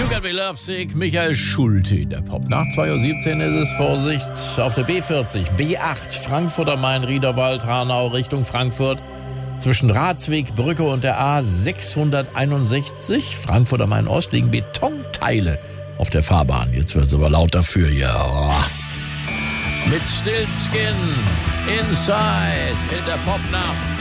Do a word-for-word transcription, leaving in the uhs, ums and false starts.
Got Me Lovesick, Michael Schulte in der Popnacht. zwei Uhr siebzehn ist es, Vorsicht, auf der B vierzig, B acht, Frankfurt am Main, Riederwald, Hanau, Richtung Frankfurt. Zwischen Ratsweg, Brücke und der A sechshunderteinundsechzig, Frankfurt am Main Ost, liegen Betonteile auf der Fahrbahn. Jetzt wird es aber laut dafür, ja. Mit Stillskin, Inside, in der Popnacht.